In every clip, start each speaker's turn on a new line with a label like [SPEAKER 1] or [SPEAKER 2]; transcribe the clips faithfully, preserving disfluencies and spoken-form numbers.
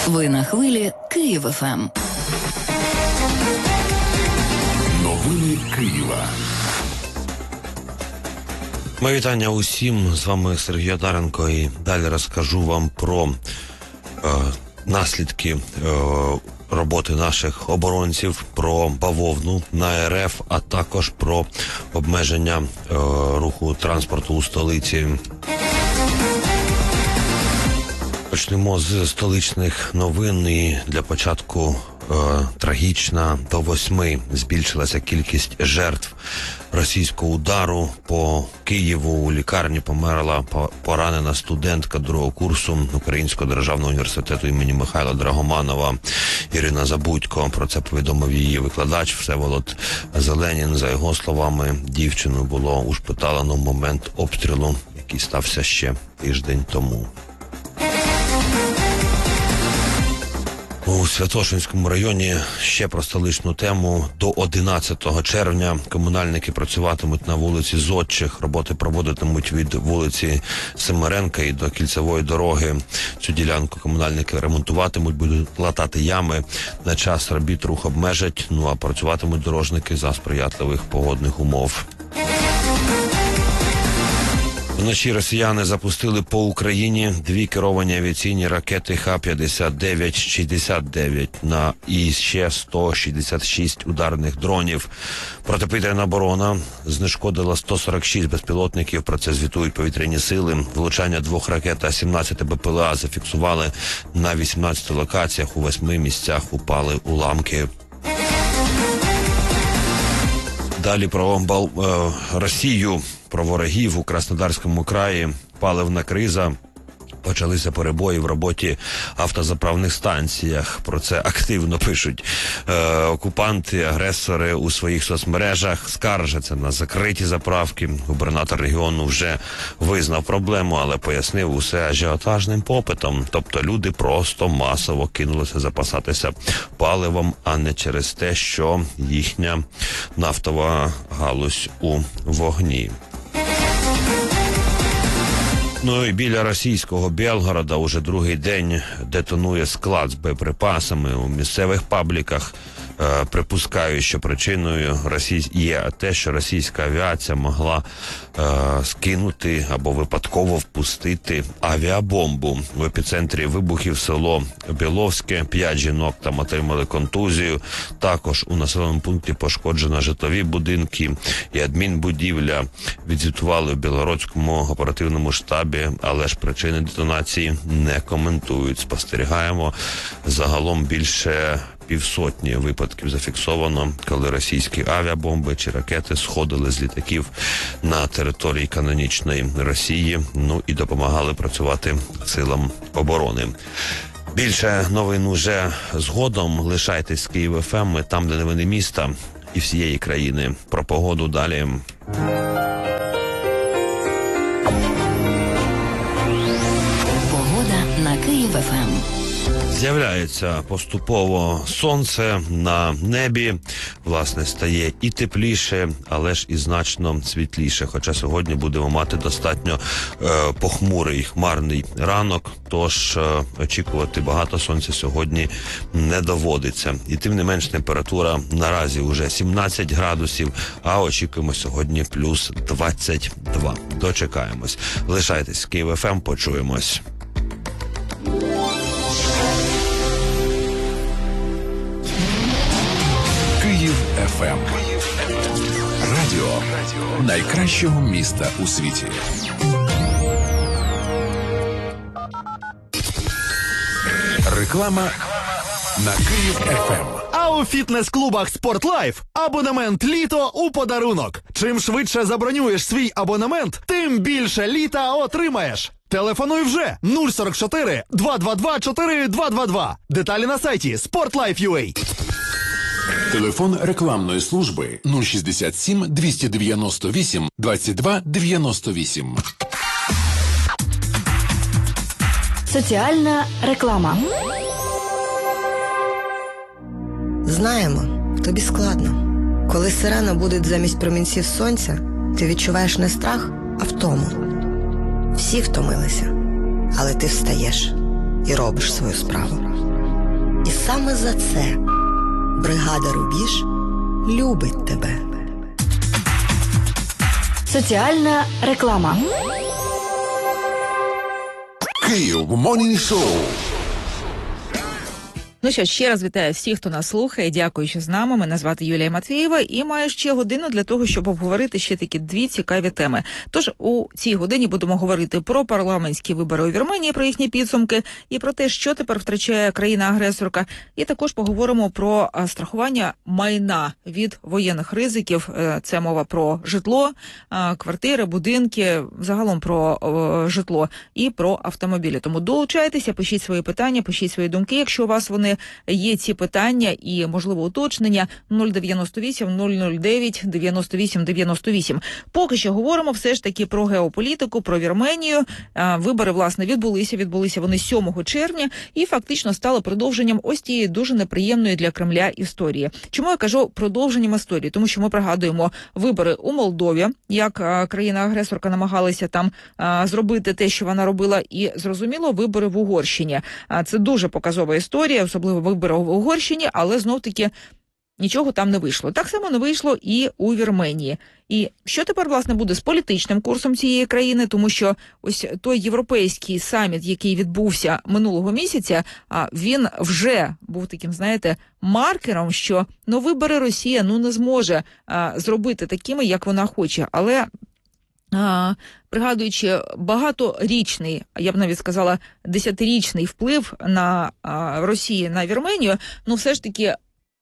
[SPEAKER 1] Ви на хвилі Київ еф ем.
[SPEAKER 2] Новини Києва.
[SPEAKER 3] Моє вітання усім. З вами Сергій Одаренко. І далі розкажу вам про е, наслідки е, роботи наших оборонців, про бавовну на РФ, а також про обмеження е, руху транспорту у столиці. Почнемо з столичних новин. І для початку е, трагічна. До восьми збільшилася кількість жертв російського удару по Києву. У лікарні померла поранена студентка другого курсу Українського державного університету імені Михайла Драгоманова Ірина Забудько. Про це повідомив її викладач Всеволод Зеленін. За його словами, дівчину було ушпиталено в момент обстрілу, який стався ще тиждень тому. У Святошинському районі ще про столичну тему. До одинадцятого червня комунальники працюватимуть на вулиці Зодчих. Роботи проводитимуть від вулиці Семеренка і до Кільцевої дороги. Цю ділянку комунальники ремонтуватимуть, будуть латати ями. На час робіт рух обмежать, ну а працюватимуть дорожники за сприятливих погодних умов. Вночі росіяни запустили по Україні дві керовані авіаційні ракети Х п'ятдесят дев'ять шістдесят дев'ять на і ще сто шістдесят шість ударних дронів. Протиповітряна оборона знешкодила сто сорок шість безпілотників, про це звітують повітряні сили. Влучання двох ракет та сімнадцять Б П Л А зафіксували на вісімнадцяти локаціях, у восьми місцях упали уламки. Далі про Бал... е... Росію, про ворогів у Краснодарському краї. Паливна криза. Почалися перебої в роботі автозаправних станціях. Про це активно пишуть е, окупанти, агресори у своїх соцмережах. Скаржаться на закриті заправки. Губернатор регіону вже визнав проблему, але пояснив усе ажіотажним попитом. Тобто люди просто масово кинулися запасатися паливом, а не через те, що їхня нафтова галузь у вогні. Ну і біля російського Білгорода уже другий день детонує склад з боєприпасами. У місцевих пабліках е, припускають, що причиною російсь... є те, що російська авіація могла е, скинути або випадково впустити авіабомбу. В епіцентрі вибухів село Біловське. П'ять жінок там отримали контузію. Також у населеному пункті пошкоджено житлові будинки і адмінбудівля. Відзвітували в Білгородському оперативному штабі, але ж причини детонації не коментують. Спостерігаємо. Загалом більше півсотні випадків зафіксовано, коли російські авіабомби чи ракети сходили з літаків на території канонічної Росії, ну і допомагали працювати силам оборони. Більше новин уже згодом. Лишайтесь з Київ еф ем, ми там, де новини міста і всієї країни. Про погоду далі.
[SPEAKER 1] На Київ еф ем.
[SPEAKER 3] З'являється поступово сонце на небі, власне, стає і тепліше, але ж і значно світліше. Хоча сьогодні будемо мати достатньо е, похмурий, хмарний ранок, тож е, очікувати багато сонця сьогодні не доводиться. І тим не менш температура наразі вже сімнадцять градусів, а очікуємо сьогодні плюс двадцять два. Дочекаємось. Лишайтесь, Київ еф ем, почуємось.
[SPEAKER 2] Київ еф ем. Радіо найкращого міста у світі. Реклама на Київ еф ем.
[SPEAKER 4] А у фітнес-клубах «Спортлайф» абонемент «Літо» у подарунок. Чим швидше забронюєш свій абонемент, тим більше літа отримаєш. Телефонуй вже нуль сорок чотири два два два чотири два два два. Деталі на сайті спортлайф крапка ю а.
[SPEAKER 2] Телефон рекламної служби нуль шістдесят сім двісті дев'яносто вісім двадцять два дев'яносто вісім.
[SPEAKER 5] Соціальна реклама.
[SPEAKER 6] Знаємо, тобі складно. Коли сирена буде замість промінців сонця, ти відчуваєш не страх, а втому. Всі втомилися, але ти встаєш і робиш свою справу. І саме за це бригада «Рубіж» любить тебе.
[SPEAKER 1] Соціальна реклама.
[SPEAKER 2] Київ Morning Show.
[SPEAKER 5] Ну що, ще раз вітаю всіх, хто нас слухає. Дякую, що з нами. Мене звати Юлія Матвієва і маю ще годину для того, щоб обговорити ще такі дві цікаві теми. Тож у цій годині будемо говорити про парламентські вибори у Вірменії, про їхні підсумки і про те, що тепер втрачає країна-агресорка. І також поговоримо про страхування майна від воєнних ризиків. Це мова про житло, квартири, будинки, загалом про житло і про автомобілі. Тому долучайтеся, пишіть свої питання, пишіть свої думки, якщо у вас вони є ці питання і, можливо, уточнення. Нуль дев'яносто вісім нуль нуль дев'ять дев'яносто вісім дев'яносто вісім. Поки що говоримо все ж таки про геополітику, про Вірменію. Вибори, власне, відбулися. Відбулися вони сьомого червня і фактично стали продовженням ось тієї дуже неприємної для Кремля історії. Чому я кажу продовженням історії? Тому що ми пригадуємо вибори у Молдові, як країна-агресорка намагалася там зробити те, що вона робила, і, зрозуміло, вибори в Угорщині. Це дуже показова історія, особливо вибори в Угорщині, але знов-таки нічого там не вийшло. Так само не вийшло і у Вірменії. І що тепер, власне, буде з політичним курсом цієї країни, тому що ось той європейський саміт, який відбувся минулого місяця, він вже був таким, знаєте, маркером, що ну, вибори Росія ну, не зможе зробити такими, як вона хоче. Але А, пригадуючи багаторічний, я б навіть сказала, десятирічний вплив на а, Росії на Вірменію, ну все ж таки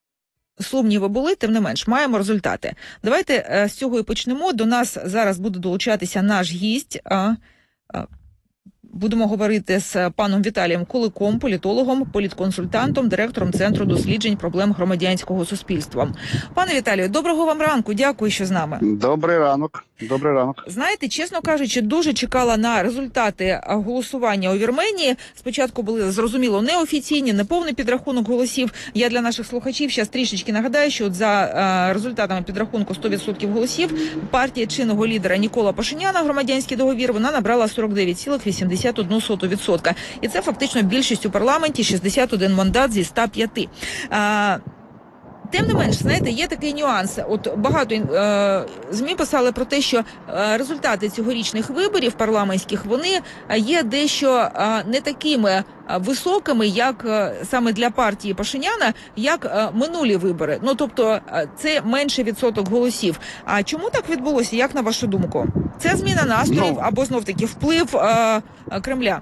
[SPEAKER 5] сумніви були, тим не менш, маємо результати. Давайте а, з цього і почнемо. До нас зараз буде долучатися наш гість. А, а, Будемо говорити з паном Віталієм Куликом, політологом, політконсультантом, директором Центру досліджень проблем громадянського суспільства. Пане Віталію, доброго вам ранку, дякую, що з нами.
[SPEAKER 7] Добрий ранок, добрий ранок.
[SPEAKER 5] Знаєте, чесно кажучи, дуже чекала на результати голосування у Вірменії. Спочатку були, зрозуміло, неофіційні, неповний підрахунок голосів. Я для наших слухачів зараз трішечки нагадаю, що за результатами підрахунку сто відсотків голосів партія чинного лідера Нікола Пашиняна, громадянський договір, вона набрала сорок дев'ять цілих вісімдесят одну соту відсотка. І це фактично більшість у парламенті, шістдесят один мандат зі ста п'яти. А, тим не менш, знаєте, є такий нюанс. От багато е, ЗМІ писали про те, що е, результати цьогорічних виборів парламентських, вони є дещо е, не такими високими, як е, саме для партії Пашиняна, як е, минулі вибори. Ну, тобто, е, це менше відсоток голосів. А чому так відбулося, як на вашу думку? Це зміна настроїв
[SPEAKER 7] ну, або
[SPEAKER 5] знов-таки вплив е, Кремля?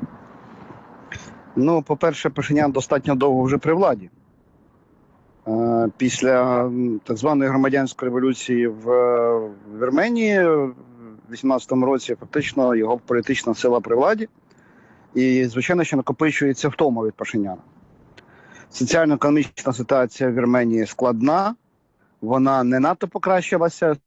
[SPEAKER 7] Ну, по-перше, Пашинян достатньо довго вже при владі. Е, після так званої громадянської революції в Вірменії в вісімнадцятому році фактично його політична сила при владі. І, звичайно, що накопичується втома від Пашиняна. Соціально-економічна ситуація в Вірменії складна, вона не надто покращилася.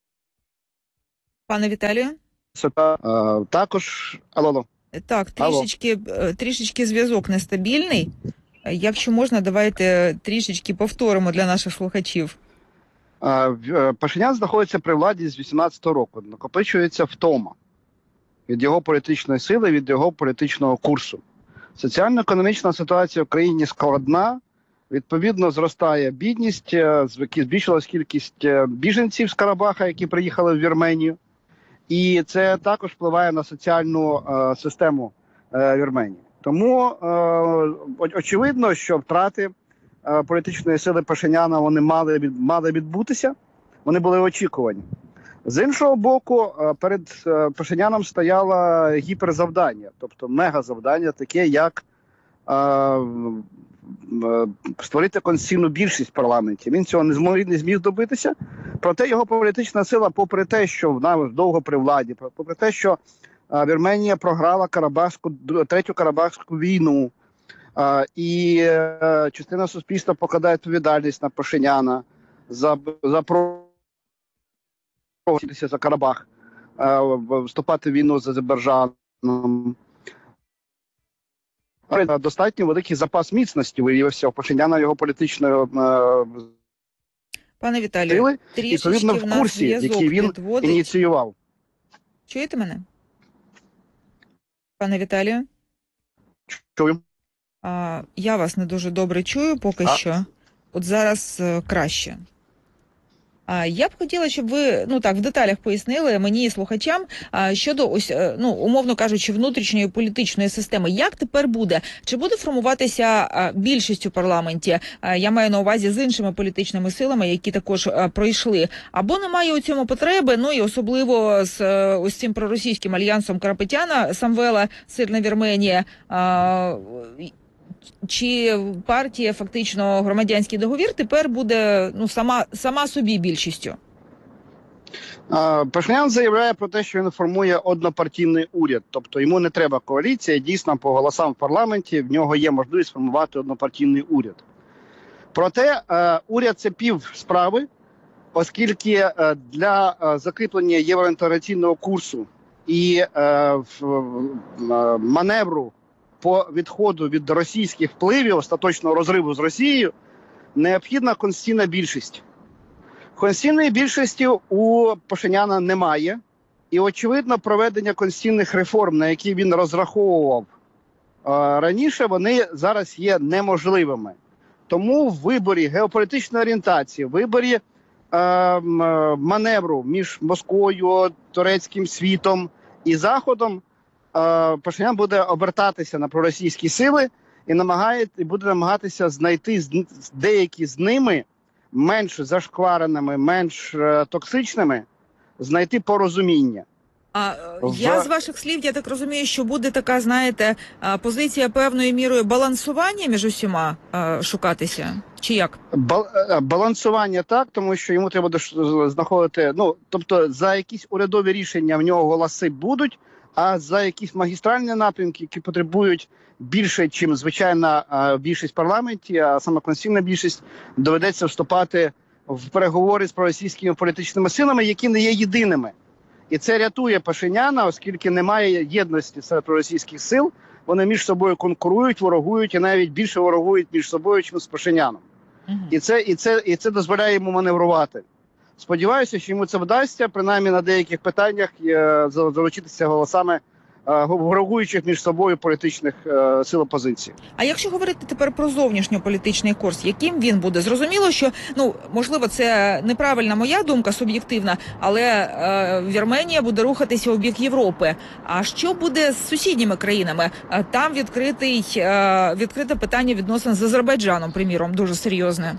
[SPEAKER 5] Пане Віталію?
[SPEAKER 7] Е, також, алло.
[SPEAKER 5] Так, трішечки, трішечки зв'язок нестабільний. Якщо можна, давайте трішечки повторимо для наших слухачів.
[SPEAKER 7] Пашинян знаходиться при владі з вісімнадцятого року. Накопичується втома від його політичної сили, від його політичного курсу. Соціально-економічна ситуація в країні складна. Відповідно, зростає бідність, збільшилась кількість біженців з Карабаха, які приїхали в Вірменію. І це також впливає на соціальну е, систему е, Вірменії. Тому е, очевидно, що втрати е, політичної сили Пашиняна вони мали, від, мали відбутися, вони були очікувані. З іншого боку, е, перед е, Пашиняном стояло гіперзавдання, тобто мегазавдання, таке як е, е, створити конституційну більшість в парламенті. Він цього не змог, не зміг добитися. Проте його політична сила, попри те, що вона довго при владі, попри те, що а, Вірменія програла Карабахську, третю Карабахську війну, а, і а, частина суспільства покладає відповідальність на Пашиняна за, за про за Карабах, а, вступати в війну з Азербайджаном. Достатньо великий запас міцності виявився у Пашиняна його політичної а,
[SPEAKER 5] Пане Віталію, трішечки в нас
[SPEAKER 7] курсі, який він
[SPEAKER 5] підводить.
[SPEAKER 7] Ініціював.
[SPEAKER 5] Чуєте мене? Пане Віталію?
[SPEAKER 7] Чую.
[SPEAKER 5] А, я вас не дуже добре чую поки
[SPEAKER 7] А?
[SPEAKER 5] що. От зараз е, краще. А я б хотіла, щоб ви ну так в деталях пояснили мені і слухачам а, щодо ось е, ну умовно кажучи, внутрішньої політичної системи. Як тепер буде? Чи буде формуватися а, більшість у парламенті? А, я маю на увазі з іншими політичними силами, які також а, пройшли. Або немає у цьому потреби? Ну і особливо з е, ось цим проросійським альянсом Карапетяна, Самвела, Сильна Вірменія. А, Чи партія, фактично, громадянський договір тепер буде ну сама сама собі більшістю?
[SPEAKER 7] Пашинян заявляє про те, що він формує однопартійний уряд. Тобто йому не треба коаліція, дійсно, по голосам в парламенті в нього є можливість формувати однопартійний уряд. Проте уряд – це пів справи, оскільки для закріплення євроінтеграційного курсу і маневру по відходу від російських впливів, остаточного розриву з Росією, необхідна конституційна більшість. Конституційної більшості у Пашиняна немає. І, очевидно, проведення конституційних реформ, на які він розраховував раніше, вони зараз є неможливими. Тому в виборі геополітичної орієнтації, в виборі е, маневру між Москвою, турецьким світом і Заходом Пашинян буде обертатися на проросійські сили і намагає, і буде намагатися знайти деякі з ними менш зашквареними, менш е, токсичними, знайти порозуміння.
[SPEAKER 5] А
[SPEAKER 7] В...
[SPEAKER 5] я з ваших слів, я так розумію, що буде така, знаєте, позиція певною мірою балансування між усіма шукатися? Чи як?
[SPEAKER 7] Бал... Балансування так, тому що йому треба знаходити, ну, тобто за якісь урядові рішення в нього голоси будуть, а за якісь магістральні напрямки, які потребують більше, чим звичайна більшість в парламенті, а саме конституційна більшість, доведеться вступати в переговори з проросійськими політичними силами, які не є єдиними. І це рятує Пашиняна, оскільки немає єдності серед проросійських сил, вони між собою конкурують, ворогують і навіть більше ворогують між собою, ніж з Пашиняном. Uh-huh. І це, і це, і це дозволяє йому маневрувати. Сподіваюся, що йому це вдасться, принаймні на деяких питаннях залучитися голосами ворогуючих між собою політичних е, сил опозиції.
[SPEAKER 5] А якщо говорити тепер про зовнішньополітичний курс, яким він буде? Зрозуміло, що, ну, можливо, це неправильна моя думка, суб'єктивна, але е, Вірменія буде рухатися у бік Європи. А що буде з сусідніми країнами? Там відкритий, е, відкрите питання відносин з Азербайджаном, приміром, дуже серйозне.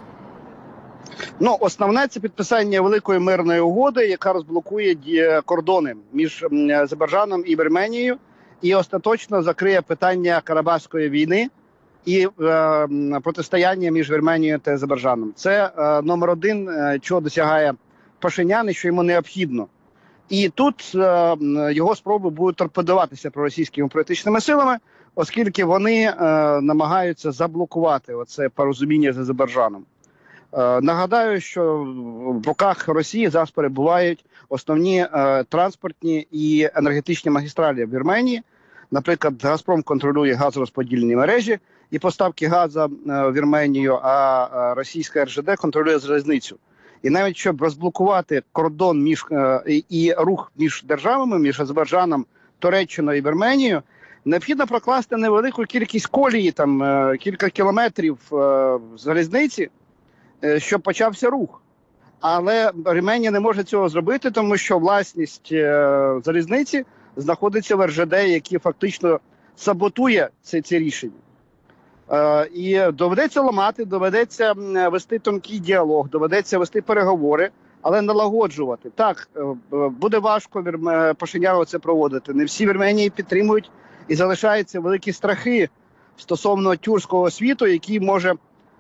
[SPEAKER 7] Ну, основне – це підписання великої мирної угоди, яка розблокує кордони між Азербайджаном і Вірменією і остаточно закриє питання Карабахської війни і е, протистояння між Вірменією та Азербайджаном. Це е, номер один, е, чого досягає Пашинян і що йому необхідно. І тут е, його спроби будуть торпедуватися проросійськими політичними силами, оскільки вони е, намагаються заблокувати оце порозуміння з Азербайджаном. Нагадаю, що в руках Росії зараз перебувають основні е, транспортні і енергетичні магістралі в Вірменії. Наприклад, «Газпром» контролює газорозподільні мережі і поставки газу е, в Вірменію, а російська ер же де контролює залізницю. І навіть щоб розблокувати кордон між, е, і, і рух між державами, між Азербайджаном, Туреччиною і Вірменією, необхідно прокласти невелику кількість колії, там е, кілька кілометрів е, залізниці, щоб почався рух. Але Вірменія не може цього зробити, тому що власність е, залізниці знаходиться в ер же де, який фактично саботує ці, ці рішення. Е, і доведеться ламати, доведеться вести тонкий діалог, доведеться вести переговори, але налагоджувати. Так, е, буде важко Вірме... Пашиняну це проводити. Не всі Вірменії підтримують і залишаються великі страхи стосовно тюркського світу, який може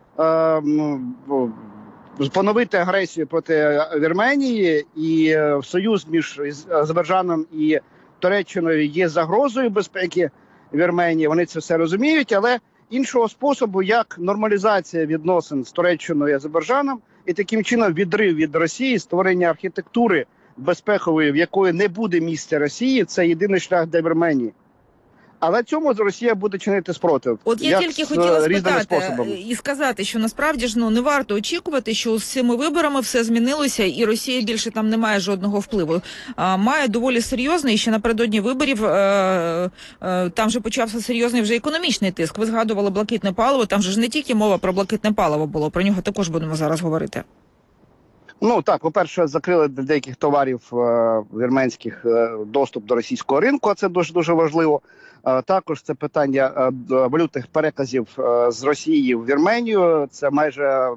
[SPEAKER 7] поновити агресію проти Вірменії, і союз між Азербайджаном і Туреччиною є загрозою безпеки Вірменії. Вони це все розуміють, але іншого способу, як нормалізація відносин з Туреччиною і Азербайджаном, і таким чином відрив від Росії, створення архітектури безпекової, в якої не буде місця Росії, це єдиний шлях для Вірменії. Але цьому Росія буде чинити спротив.
[SPEAKER 5] От я
[SPEAKER 7] як
[SPEAKER 5] тільки
[SPEAKER 7] з,
[SPEAKER 5] хотіла
[SPEAKER 7] різними
[SPEAKER 5] спитати
[SPEAKER 7] способами.
[SPEAKER 5] і сказати, що насправді ж ну не варто очікувати, що з цими виборами все змінилося, і Росія більше там не має жодного впливу. А має доволі серйозний, ще напередодні виборів е, е, там же почався серйозний вже економічний тиск. Ви згадували блакитне паливо, там же ж не тільки мова про блакитне паливо було, про нього також будемо зараз говорити.
[SPEAKER 7] Ну так, по-перше, закрили для деяких товарів е, вірменських е, доступ до російського ринку, а це дуже дуже важливо. Е, також це питання е, валютних переказів е, з Росії в Вірменію. Це майже е,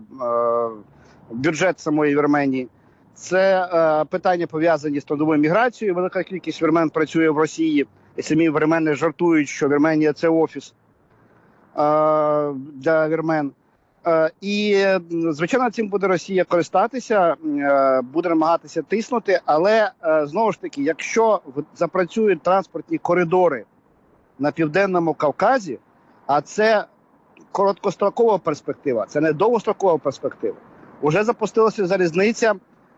[SPEAKER 7] бюджет самої Вірменії. Це е, питання пов'язані з трудовою міграцією. Велика кількість вірмен працює в Росії, і самі вірмени жартують, що Вірменія – це офіс е, для вірмен. І, звичайно, цим буде Росія користатися, буде намагатися тиснути, але, знову ж таки, якщо запрацюють транспортні коридори на Південному Кавказі, а це короткострокова перспектива, це не довгострокова перспектива, вже запустилася залізниця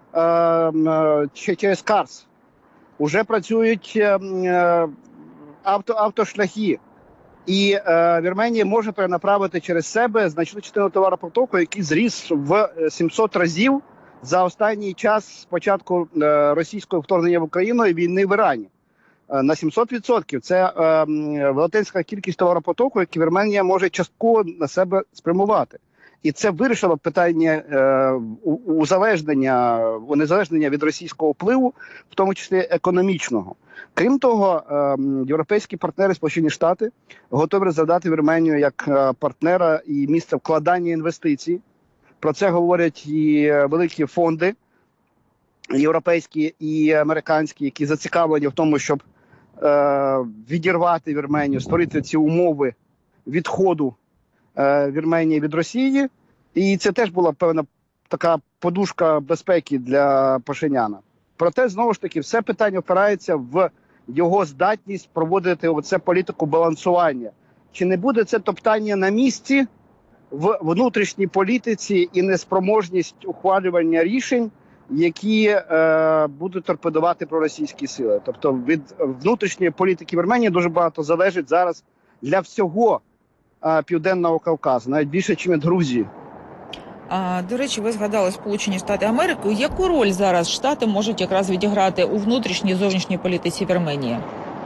[SPEAKER 7] через Карс, вже працюють авто, автошляхи. І е, Вірменія може перенаправити через себе значну частину товаропотоку, який зріс в сімсот разів за останній час з початку е, російського вторгнення в Україну і війни в Ірані. Е, на сімсот відсотків це е, велетенська кількість товаропотоку, який Вірменія може частково на себе спрямувати. І це вирішило питання е, узалежнення, унезалежнення від російського впливу, в тому числі економічного. Крім того, е, європейські партнери, Сполучені Штати, готові розглядати Вірменію як е, партнера і місце вкладання інвестицій. Про це говорять і великі фонди європейські і американські, які зацікавлені в тому, щоб е, відірвати Вірменію, створити ці умови відходу е, Вірменії від Росії. І це теж була певна така подушка безпеки для Пашиняна. Проте, знову ж таки, все питання опирається в його здатність проводити оце політику балансування. Чи не буде це топтання на місці в внутрішній політиці і неспроможність ухвалювання рішень, які е, будуть торпедувати проросійські сили? Тобто від внутрішньої політики Вірменії дуже багато залежить зараз для всього е, Південного Кавказу, навіть більше, ніж від Грузії.
[SPEAKER 5] А, до речі, ви згадали Сполучені Штати Америки. Яку роль зараз Штати можуть якраз відіграти у внутрішній і зовнішній політиці Вірменії?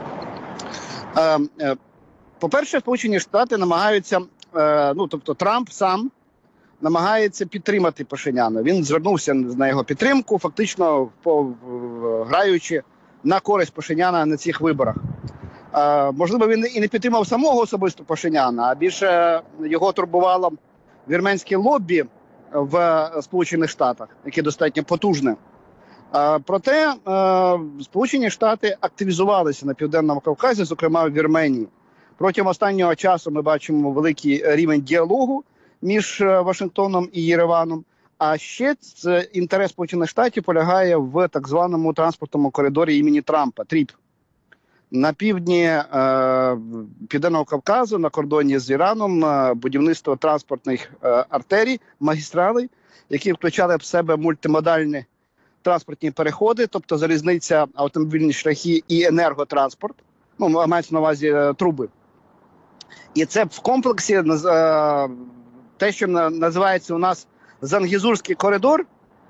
[SPEAKER 7] Е, е, по-перше, Сполучені Штати намагаються, е, ну тобто Трамп сам намагається підтримати Пашиняна. Він звернувся на його підтримку, фактично по, граючи на користь Пашиняна на цих виборах. Е, можливо, він і не підтримав самого особисто Пашиняна, а більше його турбувало вірменське лоббі в Сполучених Штатах, яке достатньо потужне. А, проте а, Сполучені Штати активізувалися на Південному Кавказі, зокрема в Вірменії. Протягом останнього часу ми бачимо великий рівень діалогу між Вашингтоном і Єреваном. А ще інтерес Сполучених Штатів полягає в так званому транспортному коридорі імені Трампа, ТРІП. На півдні е, Південного Кавказу, на кордоні з Іраном, е, будівництво транспортних е, артерій, магістралей, які включали в себе мультимодальні транспортні переходи, тобто залізниця, автомобільні шляхи і енерготранспорт, ну, мається на увазі е, труби. І це в комплексі е, те, що називається у нас Зангізурський коридор,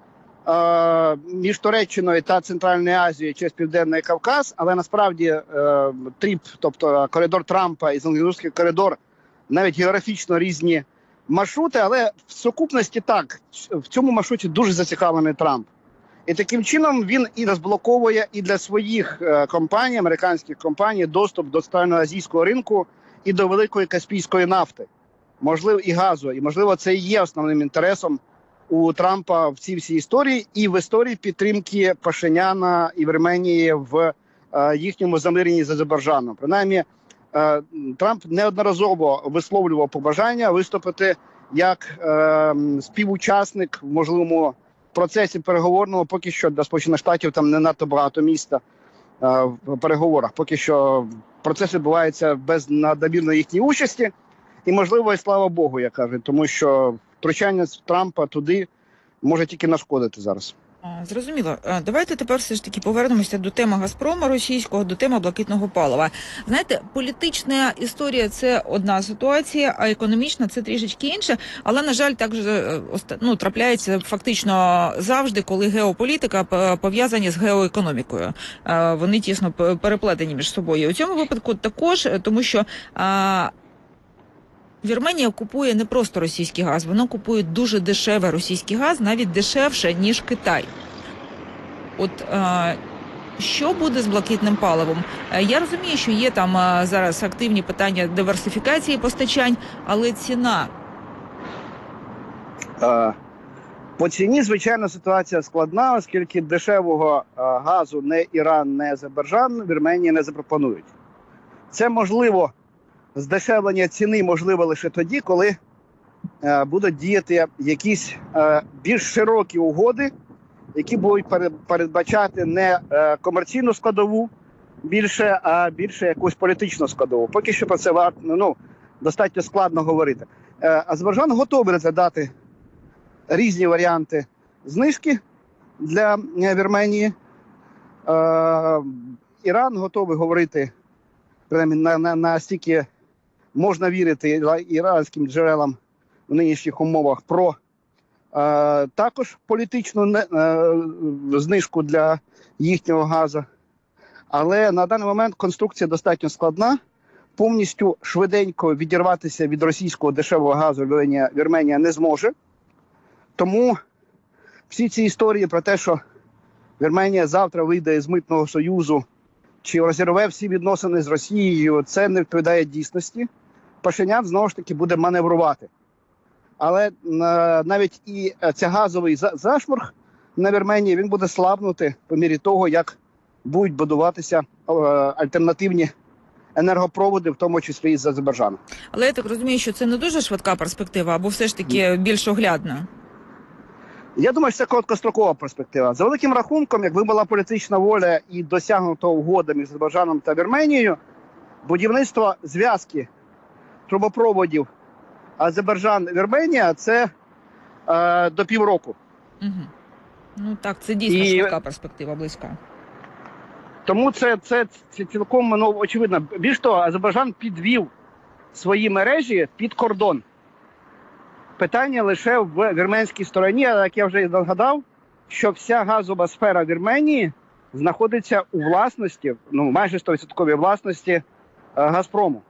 [SPEAKER 7] між Туреччиною та Центральною Азією через Південний Кавказ, але насправді е, ТРІП, тобто коридор Трампа і Зангізурський коридор, навіть географічно різні маршрути, але в сукупності так, в цьому маршруті дуже зацікавлений Трамп. І таким чином він і розблоковує і для своїх е, компаній, американських компаній, доступ до центральноазійського ринку і до великої каспійської нафти, можливо, і газу. І, можливо, це і є основним інтересом у Трампа в цій всій історії і в історії підтримки Пашиняна і Вірменії в е, їхньому замиренні з Азербайджаном. Принаймні, е, Трамп неодноразово висловлював побажання виступити як е, співучасник в можливому процесі переговорному. Поки що для Сполучених Штатів там не надто багато місця е, в переговорах. Поки що процес відбувається без надмірної їхньої участі. І, можливо, і слава Богу, я кажу, тому що втручання Трампа туди може тільки нашкодити зараз.
[SPEAKER 5] А, Зрозуміло. А, Давайте тепер все ж таки повернемося до теми Газпрому російського, до теми блакитного палива. Знаєте, політична історія – це одна ситуація, а економічна – це трішечки інше. Але, на жаль, так же, ну, трапляється фактично завжди, коли геополітика пов'язані з геоекономікою. Вони тісно переплетені між собою. У цьому випадку також, тому що а, Вірменія купує не просто російський газ, вона купує дуже дешевий російський газ, навіть дешевше, ніж Китай. От е, що буде з блакитним паливом? Е, я розумію, що є там е, зараз активні питання диверсифікації постачань, але ціна?
[SPEAKER 7] Е, по ціні, звичайно, ситуація складна, оскільки дешевого е, газу не Іран, не Азербайджан Вірменії не запропонують. Це можливо. Здешевлення ціни можливо лише тоді, коли е, будуть діяти якісь е, більш широкі угоди, які будуть передбачати не е, комерційну складову більше, а більше якусь політичну складову. Поки що про це варто, ну, достатньо складно говорити. Е, Азербайджан готовий розглядати різні варіанти знижки для е, Вірменії. Е, Іран готовий говорити, принаймні, на, на, на стільки можна вірити іранським джерелам в нинішніх умовах про е, також політичну не, е, знижку для їхнього газу. Але на даний момент конструкція достатньо складна. Повністю швиденько відірватися від російського дешевого газу Вірменія, Вірменія не зможе. Тому всі ці історії про те, що Вірменія завтра вийде з Митного Союзу чи розірве всі відносини з Росією, це не відповідає дійсності. Пашинян, знову ж таки, буде маневрувати. Але навіть і цей газовий зашморг на Вірменії, він буде слабнути по мірі того, як будуть будуватися альтернативні енергопроводи, в тому числі і з Азербайджану.
[SPEAKER 5] Але я так розумію, що це не дуже швидка перспектива, або все ж таки більш оглядна?
[SPEAKER 7] Я думаю, що це короткострокова перспектива. За великим рахунком, якби була політична воля і досягнута угода між Азербайджаном та Вірменією, будівництво зв'язки трубопроводів Азербайджан-Вірменія – це е, до півроку.
[SPEAKER 5] Угу. Ну так, це дійсно і... швидка перспектива, близька.
[SPEAKER 7] Тому це, це, це цілком, ну, очевидно. Більш того, Азербайджан підвів свої мережі під кордон. Питання лише в вірменській стороні, але, як я вже нагадав, що вся газова сфера Вірменії знаходиться у власності, ну, майже сто відсотків власності е, Газпрому.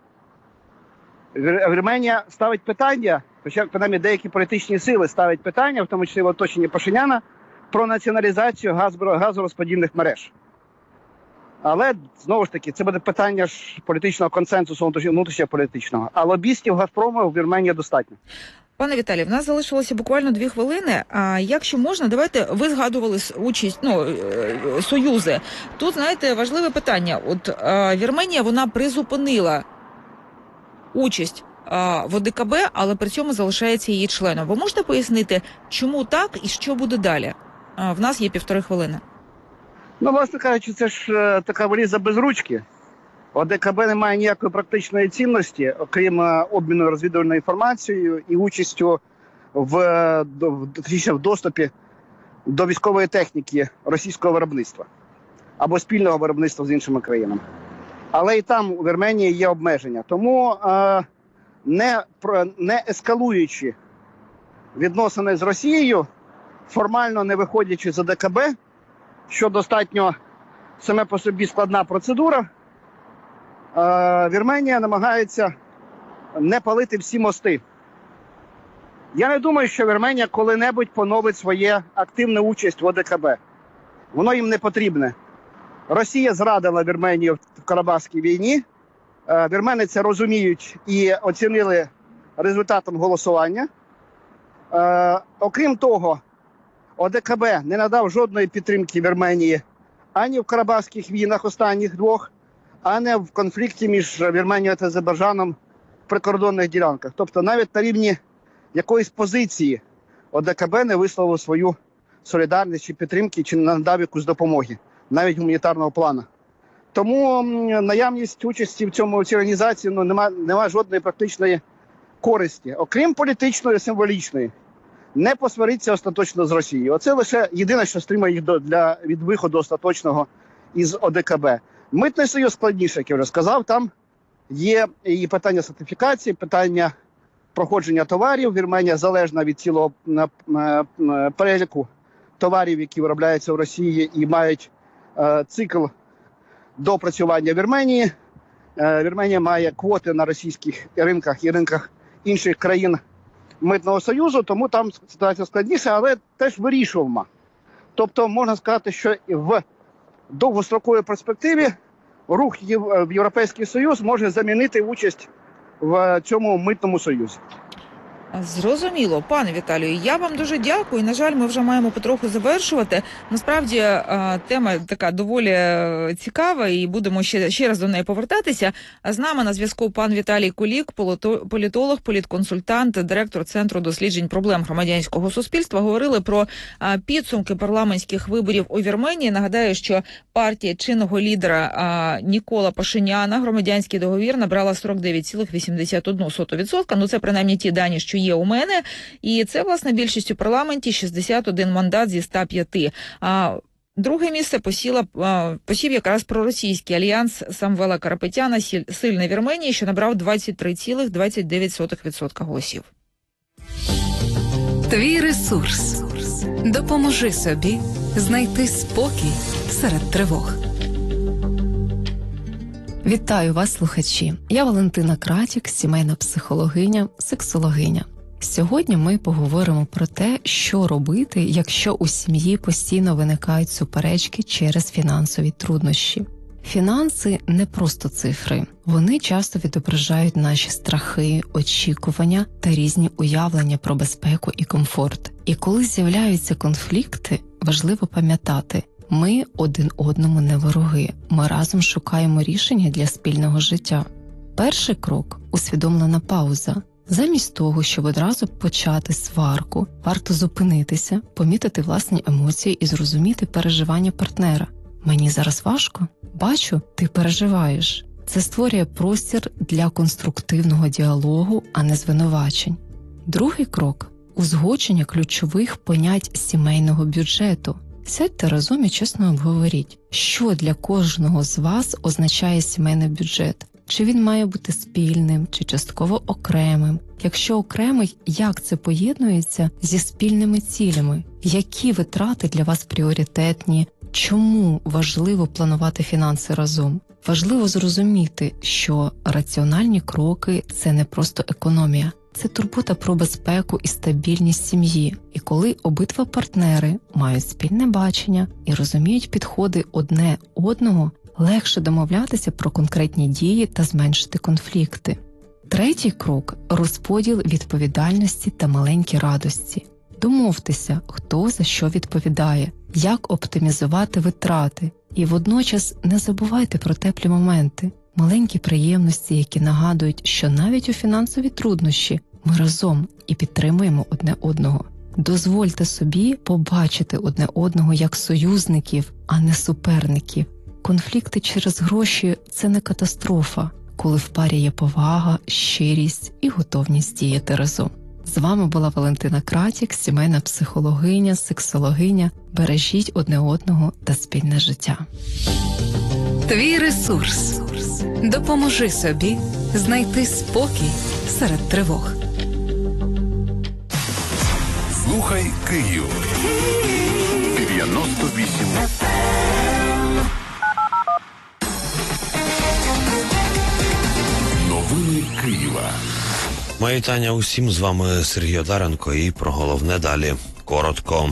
[SPEAKER 7] Вірменія ставить питання, хоча, принаймні, деякі політичні сили ставлять питання, в тому числі в оточенні Пашиняна, про націоналізацію газорозподільних мереж. Але, знову ж таки, це буде питання ж політичного консенсусу, внутрішньополітичного. А лобістів Газпрому в Вірменії достатньо.
[SPEAKER 5] Пане Віталій, в нас залишилося буквально дві хвилини. А якщо можна, давайте, ви згадували участь, ну, союзи. Тут, знаєте, важливе питання. От а, Вірменія, вона призупинила участь а, в ОДКБ, але при цьому залишається її членом. Ви можете пояснити, чому так і що буде далі? А, в нас є півтори хвилини.
[SPEAKER 7] Ну, власне кажучи, це ж е, така валіза без ручки. ОДКБ не має ніякої практичної цінності, окрім е, обміну розвідувальною інформацією і участю в, в, в доступі до військової техніки російського виробництва або спільного виробництва з іншими країнами. Але і там у Вірменії є обмеження. Тому, е, не, не ескалуючи відносини з Росією, формально не виходячи з ОДКБ, що достатньо саме по собі складна процедура, Вірменія намагається не палити всі мости. Я не думаю, що Вірменія коли-небудь поновить своє активну участь в ОДКБ. Воно їм не потрібне. Росія зрадила Вірменію в Карабахській війні. Вірмени це розуміють і оцінили результатом голосування. Окрім того, ОДКБ не надав жодної підтримки Вірменії ані в Карабахських війнах останніх двох, ані в конфлікті між Вірменією та Азербайджаном в прикордонних ділянках. Тобто навіть на рівні якоїсь позиції ОДКБ не висловив свою солідарність чи підтримки, чи не надав якусь допомоги, навіть гуманітарного плану. Тому наявність участі в цьому в цій організації ну, немає нема жодної практичної користі, окрім політичної і символічної. не посваритися остаточно з Росією. Оце лише єдине, що стримує їх до, для, від виходу остаточного із О Де Ка Бе. Митний союз складніше, як я вже сказав, там є і питання сертифікації, питання проходження товарів. Вірменія залежна від цілого переліку товарів, які виробляються в Росії і мають е, цикл доопрацювання Вірменії. Е, Вірменія має квоти на російських ринках і ринках інших країн Митного союзу, тому там ситуація складніша, але теж вирішувана. Тобто можна сказати, що в довгостроковій перспективі рух в Європейський Союз може замінити участь в цьому митному союзі.
[SPEAKER 5] Зрозуміло, пане Віталію, я вам дуже дякую. На жаль, ми вже маємо потроху завершувати. Насправді, тема така доволі цікава, і будемо ще, ще раз до неї повертатися. А з нами на зв'язку пан Віталій Кулік, політолог, політконсультант, директор Центру досліджень проблем громадянського суспільства. Говорили про підсумки парламентських виборів у Вірменії. Нагадаю, що партія чинного лідера Нікола Пашиняна, громадянський договір, набрала сорок дев'ять цілих вісімдесят одна сотих відсотка. Ну, це принаймні ті дані, що є у мене, і це, власне, більшість у парламенті, шістдесят один мандат зі ста п'яти. А друге місце посіла, посів якраз проросійський альянс Самвела Карапетяна «Сильна Вірменія», що набрав двадцять три цілих двадцять дев'ять сотих відсотка голосів.
[SPEAKER 8] Твій ресурс. Допоможи собі знайти спокій серед тривог.
[SPEAKER 9] Вітаю вас, слухачі! Я Валентина Кратік, сімейна психологиня, сексологиня. Сьогодні ми поговоримо про те, що робити, якщо у сім'ї постійно виникають суперечки через фінансові труднощі. Фінанси – не просто цифри. Вони часто відображають наші страхи, очікування та різні уявлення про безпеку і комфорт. І коли з'являються конфлікти, важливо пам'ятати – ми один одному не вороги, ми разом шукаємо рішення для спільного життя. Перший крок – усвідомлена пауза. Замість того, щоб одразу почати сварку, варто зупинитися, помітити власні емоції і зрозуміти переживання партнера. «Мені зараз важко? Бачу, ти переживаєш». Це створює простір для конструктивного діалогу, а не звинувачень. Другий крок – узгодження ключових понять сімейного бюджету. Сядьте разом і чесно обговоріть, що для кожного з вас означає сімейний бюджет. Чи він має бути спільним, чи частково окремим. Якщо окремий, як це поєднується зі спільними цілями? Які витрати для вас пріоритетні? Чому важливо планувати фінанси разом? Важливо зрозуміти, що раціональні кроки – це не просто економія. Це турбота про безпеку і стабільність сім'ї. І коли обидва партнери мають спільне бачення і розуміють підходи одне одного, легше домовлятися про конкретні дії та зменшити конфлікти. Третій крок – розподіл відповідальності та маленькі радості. Домовтеся, хто за що відповідає, як оптимізувати витрати. І водночас не забувайте про теплі моменти, маленькі приємності, які нагадують, що навіть у фінансові труднощі ми разом і підтримуємо одне одного. Дозвольте собі побачити одне одного як союзників, а не суперників. Конфлікти через гроші – це не катастрофа, коли в парі є повага, щирість і готовність діяти разом. З вами була Валентина Кратік, сімейна психологиня, сексологиня. Бережіть одне одного та спільне життя.
[SPEAKER 8] Твій ресурс. Допоможи собі знайти спокій серед тривог.
[SPEAKER 2] Слухай Київ. дев'яносто вісім. Новини Києва.
[SPEAKER 3] Мої вітання усім, з вами Сергій Одаренко, і про головне далі коротко.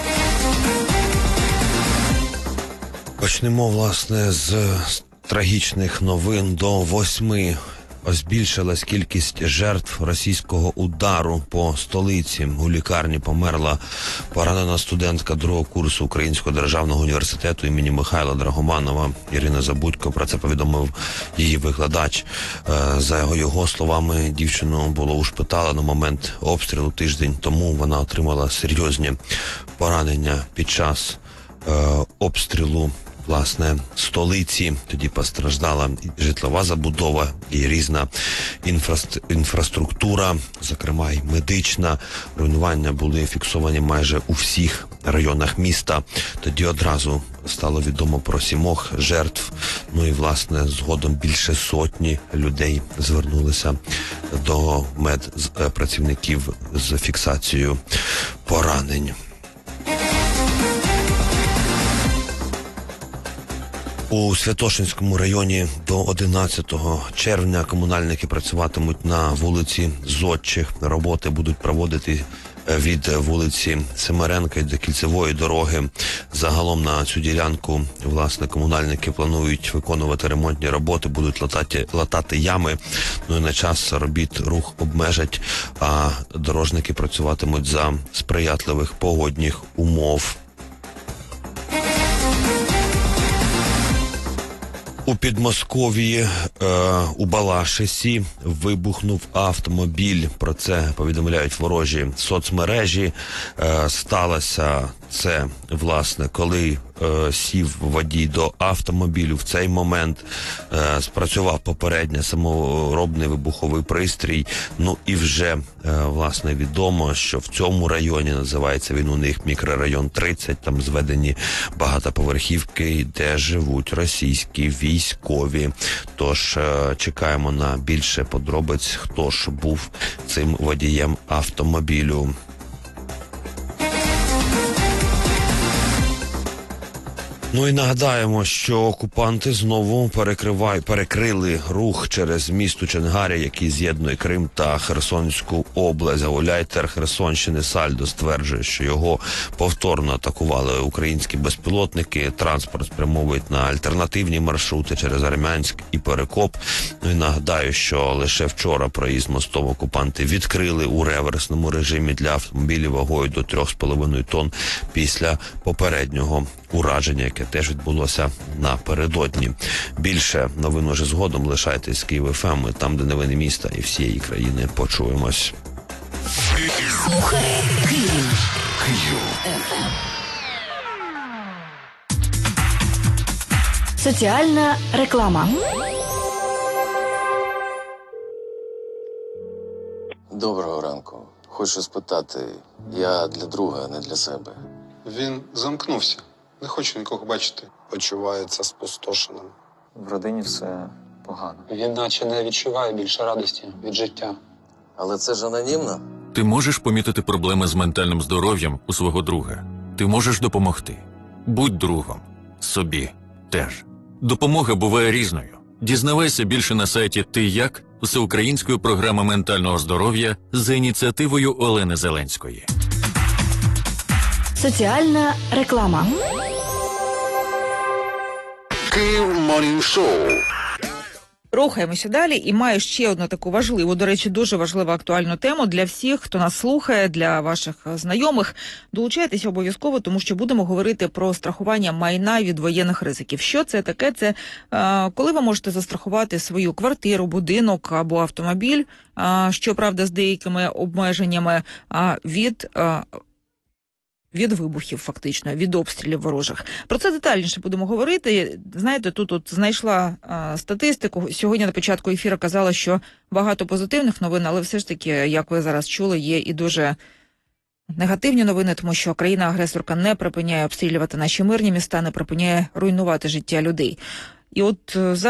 [SPEAKER 3] Почнемо, власне, з трагічних новин. До восьми збільшилась кількість жертв російського удару по столиці. У лікарні померла поранена студентка другого курсу Українського державного університету імені Михайла Драгоманова Ірина Забудько. Про це повідомив її викладач. За його словами, дівчину було ушпиталено на момент обстрілу тиждень тому. Вона отримала серйозні поранення під час е, обстрілу власне, столиці. Тоді постраждала і житлова забудова, і різна інфра- інфраструктура, зокрема й медична. Руйнування були фіксовані майже у всіх районах міста. Тоді одразу стало відомо про сімох жертв. Ну і, власне, згодом більше сотні людей звернулися до медпрацівників з фіксацією поранень. У Святошинському районі до одинадцятого червня комунальники працюватимуть на вулиці Зодчих. Роботи будуть проводити від вулиці Семеренка до Кільцевої дороги. Загалом на цю ділянку, власне, комунальники планують виконувати ремонтні роботи, будуть латати, латати ями. Ну і на час робіт рух обмежать, а дорожники працюватимуть за сприятливих погодних умов. У Підмосков'ї, е, у Балашисі, вибухнув автомобіль. Про це повідомляють ворожі соцмережі. Е, сталося це, власне, коли е, сів водій до автомобілю. В цей момент е, спрацював попередньо саморобний вибуховий пристрій. Ну і вже, е, власне, відомо, що в цьому районі, називається він у них мікрорайон тридцять, там зведені багатоповерхівки, де живуть російські військові. Тож е, чекаємо на більше подробиць, хто ж був цим водієм автомобілю. Ну і нагадаємо, що окупанти знову перекривають, перекрили рух через місто Чонгаря, який з'єднує Крим та Херсонську область. Гауляйтер Херсонщини Сальдо стверджує, що його повторно атакували українські безпілотники. Транспорт спрямовують на альтернативні маршрути через Армянськ і Перекоп. Ну і нагадаю, що лише вчора проїзд мостом окупанти відкрили у реверсному режимі для автомобілів вагою до трьох з половиною тонн після попереднього ураження, яке теж відбулося напередодні. Більше новин уже згодом. Лишайтесь з Київ еф ем, там, де новини міста і всієї країни. Почуємось.
[SPEAKER 1] Слухай Київ. Соціальна реклама.
[SPEAKER 10] Доброго ранку. Хочу спитати, я для друга, а не для себе.
[SPEAKER 11] Він замкнувся. Не хоче нікого бачити.
[SPEAKER 12] Почувається спустошеним.
[SPEAKER 13] В родині все погано.
[SPEAKER 11] Він наче не відчуває більше радості від життя.
[SPEAKER 10] Але це ж анонімно.
[SPEAKER 14] Ти можеш помітити проблеми з ментальним здоров'ям у свого друга. Ти можеш допомогти. Будь другом. Собі теж. Допомога буває різною. Дізнавайся більше на сайті «Ти як» всеукраїнської програми ментального здоров'я за ініціативою Олени Зеленської.
[SPEAKER 1] Соціальна реклама.
[SPEAKER 2] Київ Морнінг Шоу.
[SPEAKER 5] Рухаємося далі і маю ще одну таку важливу, до речі, дуже важливу актуальну тему для всіх, хто нас слухає, для ваших знайомих. Долучайтеся обов'язково, тому що будемо говорити про страхування майна від воєнних ризиків. Що це таке? Це е, коли ви можете застрахувати свою квартиру, будинок або автомобіль, е, щоправда, з деякими обмеженнями е, від... Е, від вибухів, фактично, від обстрілів ворожих. Про це детальніше будемо говорити. Знаєте, тут от знайшла а, статистику. Сьогодні на початку ефіру казала, що багато позитивних новин, але все ж таки, як ви зараз чули, є і дуже негативні новини, тому що країна-агресорка не припиняє обстрілювати наші мирні міста, не припиняє руйнувати життя людей. І от